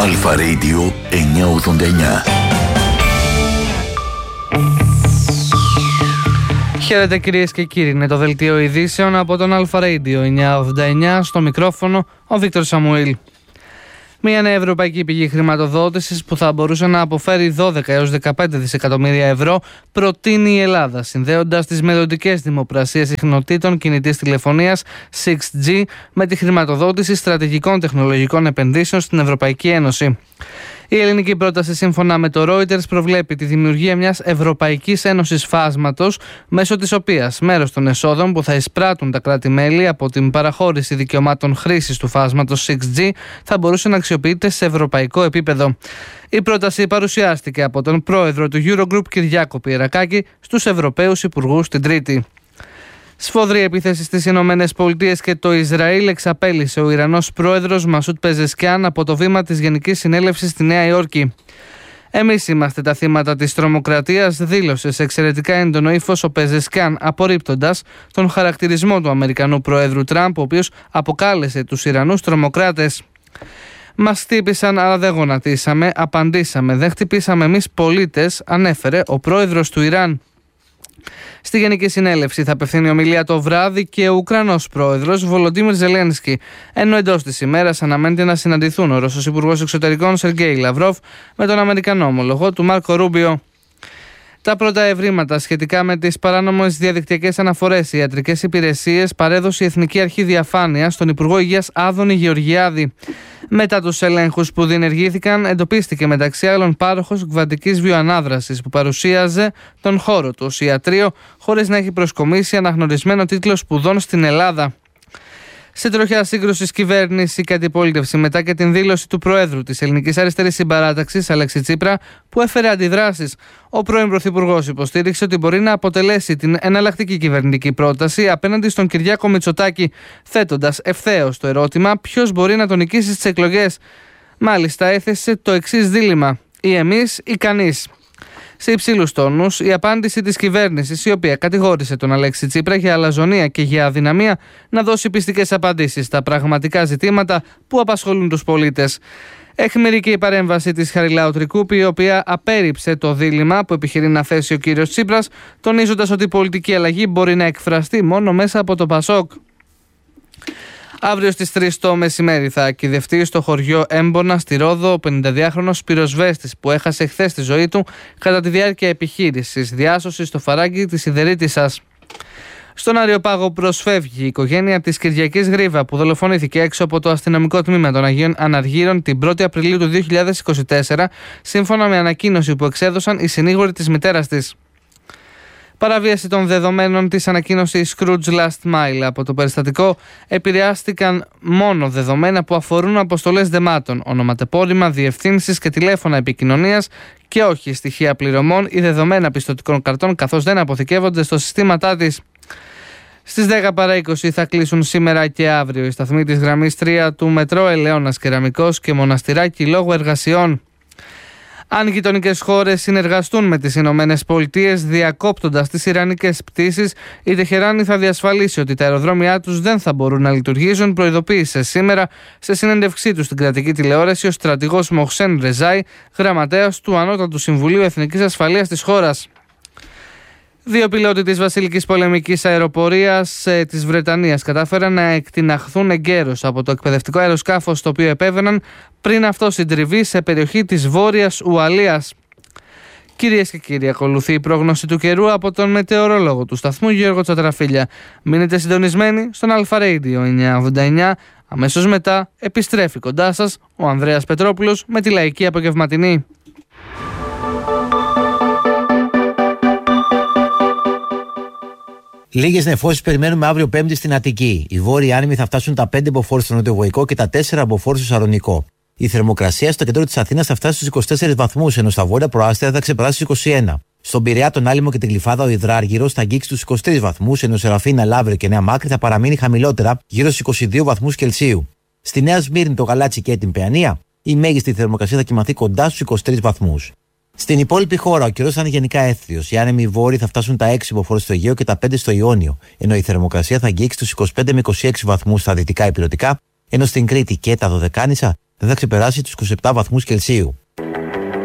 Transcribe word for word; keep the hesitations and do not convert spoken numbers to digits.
Αλφα Radio εννιακόσια ογδόντα εννιά. Χαίρετε κυρίες και κύριοι, είναι το δελτίο ειδήσεων από τον Αλφα Radio εννιακόσια ογδόντα εννιά, στο μικρόφωνο ο Βίκτορ Σαμουήλ. Μια νέα ευρωπαϊκή πηγή χρηματοδότησης που θα μπορούσε να αποφέρει δώδεκα έως δεκαπέντε δισεκατομμύρια ευρώ προτείνει η Ελλάδα, συνδέοντας τις μελλοντικές δημοπρασίες συχνοτήτων κινητής τηλεφωνίας έξι τζι με τη χρηματοδότηση στρατηγικών τεχνολογικών επενδύσεων στην Ευρωπαϊκή Ένωση. Η ελληνική πρόταση, σύμφωνα με το Reuters, προβλέπει τη δημιουργία μιας Ευρωπαϊκής Ένωσης Φάσματος, μέσω της οποίας μέρος των εσόδων που θα εισπράττουν τα κράτη-μέλη από την παραχώρηση δικαιωμάτων χρήσης του φάσματος έξι τζι θα μπορούσε να αξιοποιείται σε ευρωπαϊκό επίπεδο. Η πρόταση παρουσιάστηκε από τον πρόεδρο του Eurogroup Κυριάκο Πιερακάκη στους Ευρωπαίους Υπουργούς την Τρίτη. Σφοδρή επίθεση στις Ηνωμένες Πολιτείες και το Ισραήλ εξαπέλυσε ο Ιρανός πρόεδρος Μασούτ Πεζεσκιάν από το βήμα της Γενικής Συνέλευσης στη Νέα Υόρκη. «Εμείς είμαστε τα θύματα της τρομοκρατίας», δήλωσε σε εξαιρετικά έντονο ύφος ο Πεζεσκιάν, απορρίπτοντας τον χαρακτηρισμό του Αμερικανού Προέδρου Τραμπ, ο οποίος αποκάλεσε τους Ιρανούς τρομοκράτες. «Μας χτύπησαν, αλλά δεν γονατίσαμε, απαντήσαμε. Δεν χτυπήσαμε εμείς πολίτες», ανέφερε ο πρόεδρος του Ιράν. Στη Γενική Συνέλευση θα απευθύνει ομιλία το βράδυ και ο Ουκρανός πρόεδρος Βολοντίμιρ Ζελένσκι, ενώ εντός της ημέρας αναμένεται να συναντηθούν ο Ρώσος Υπουργός Εξωτερικών Σεργέη Λαυρόφ με τον Αμερικανό ομολογό του Μάρκο Ρούμπιο. Τα πρώτα ευρήματα σχετικά με τις παράνομες διαδικτυακές αναφορές, ιατρικές υπηρεσίες, παρέδωσε η Εθνική Αρχή Διαφάνειας στον Υπουργό Υγείας Άδωνη Γεωργιάδη. Μετά τους ελέγχους που διενεργήθηκαν, εντοπίστηκε μεταξύ άλλων πάροχος κβαντικής βιοανάδρασης που παρουσίαζε τον χώρο του ως ιατρείο, χωρίς να έχει προσκομίσει αναγνωρισμένο τίτλο σπουδών στην Ελλάδα. Σε τροχιά σύγκρουση κυβέρνηση και αντιπολίτευση μετά και την δήλωση του Προέδρου της Ελληνικής Αριστερής Συμπαράταξης, Αλέξη Τσίπρα, που έφερε αντιδράσεις, ο πρώην Πρωθυπουργός υποστήριξε ότι μπορεί να αποτελέσει την εναλλακτική κυβερνητική πρόταση απέναντι στον Κυριάκο Μητσοτάκη, θέτοντας ευθέως το ερώτημα ποιος μπορεί να τον νικήσει στις εκλογές. Μάλιστα, έθεσε το εξής δίλημμα: ή εμείς ή κανείς. Σε υψηλούς τόνους, η απάντηση της κυβέρνησης, η οποία κατηγόρησε τον Αλέξη Τσίπρα για αλαζονία και για αδυναμία να δώσει πιστικές απαντήσεις στα πραγματικά ζητήματα που απασχολούν τους πολίτες. Εχμηρή και η παρέμβαση της Χαριλάου Τρικούπη, η οποία απέρριψε το δίλημμα που επιχειρεί να θέσει ο κύριος Τσίπρας, τονίζοντας ότι η πολιτική αλλαγή μπορεί να εκφραστεί μόνο μέσα από το Πασόκ. Αύριο στις τρεις το μεσημέρι θα ακηδευτεί στο χωριό Έμπονα στη Ρόδο ο πενηνταδυάχρονος πυροσβέστης που έχασε χθες τη ζωή του κατά τη διάρκεια επιχείρησης διάσωσης στο φαράγγι της Ιδερίτισσας. Στον Αριοπάγο προσφεύγει η οικογένεια της Κυριακής Γρίβα που δολοφονήθηκε έξω από το αστυνομικό τμήμα των Αγίων Αναργύρων την πρώτη Απριλίου του δύο χιλιάδες είκοσι τέσσερα, σύμφωνα με ανακοίνωση που εξέδωσαν οι συνήγοροι της μητέρας της. Παραβίαση των δεδομένων της ανακοίνωσης Scrooge Last Mile. Από το περιστατικό επηρεάστηκαν μόνο δεδομένα που αφορούν αποστολές δεμάτων, ονοματεπώνυμα, διευθύνσεις και τηλέφωνα επικοινωνίας και όχι στοιχεία πληρωμών ή δεδομένα πιστωτικών καρτών, καθώς δεν αποθηκεύονται στο συστήματά της. Στις δέκα παρά είκοσι θα κλείσουν σήμερα και αύριο οι σταθμοί της γραμμής τρία του μετρό Ελαιώνας Κεραμικός και Μοναστηράκι λόγω εργασιών. Αν γειτονικές χώρες συνεργαστούν με τις Ηνωμένες Πολιτείες διακόπτοντας τις ιρανικές πτήσεις, η Τεχεράνη θα διασφαλίσει ότι τα αεροδρόμια τους δεν θα μπορούν να λειτουργήσουν, προειδοποίησε σήμερα σε συνέντευξή του στην κρατική τηλεόραση ο στρατηγός Μοχσέν Ρεζάι, γραμματέας του Ανώτατου Συμβουλίου Εθνικής Ασφαλείας της χώρας. Δύο πιλότοι της Βασιλικής Πολεμικής Αεροπορίας ε, της Βρετανίας κατάφεραν να εκτιναχθούν εγκαίρως από το εκπαιδευτικό αεροσκάφος το οποίο επέβαιναν πριν αυτό συντριβεί σε περιοχή της Βόρειας Ουαλίας. Κυρίες και κύριοι, ακολουθεί η πρόγνωση του καιρού από τον μετεωρολόγο του σταθμού Γιώργο Τσατραφίλια. Μείνετε συντονισμένοι στον Αλφα Radio εννιακόσια ογδόντα εννιά. Αμέσως μετά επιστρέφει κοντά σας ο Ανδρέας Πετρόπουλος με τη λαϊκή απογευματινή. Λίγες νεφώσεις περιμένουμε αύριο Πέμπτη στην Αττική. Οι βόρειοι άνεμοι θα φτάσουν τα πέντε μποφόρ στο νοτιοβοϊκό και τα τέσσερα μποφόρ στο Σαλονικό. Η θερμοκρασία στο κέντρο της Αθήνας θα φτάσει στους είκοσι τέσσερις βαθμούς, ενώ στα βόρεια προάστια θα ξεπεράσει τους είκοσι ένα. Στον Πειραιά, τον Άλυμο και την Γλυφάδα, ο Ιδράργυρος θα αγγίξει τους είκοσι τρεις βαθμούς, ενώ Σεραφίνα, Λαύριο και Νέα Μάκρη θα παραμείνει χαμηλότερα, γύρω στους είκοσι δύο βαθμούς Κελσίου. Στη Νέα Σμύρνη, το Γαλάτσι και την Παιανία, η μέγιστη θερμοκρασία θα κοιμαθεί κοντά στους είκοσι τρεις βαθμούς. Στην υπόλοιπη χώρα, ο καιρός θα είναι γενικά έθριος. Οι άνεμοι βόρειοι θα φτάσουν τα έξι μποφόρ στο Αιγαίο και τα πέντε στο Ιόνιο, ενώ η θερμοκρασία θα αγγίξει τους είκοσι πέντε με είκοσι έξι βαθμούς στα δυτικά υπηρετικά, ενώ στην Κρήτη και τα Δωδεκάνησα δεν θα ξεπεράσει τους είκοσι επτά βαθμούς Κελσίου.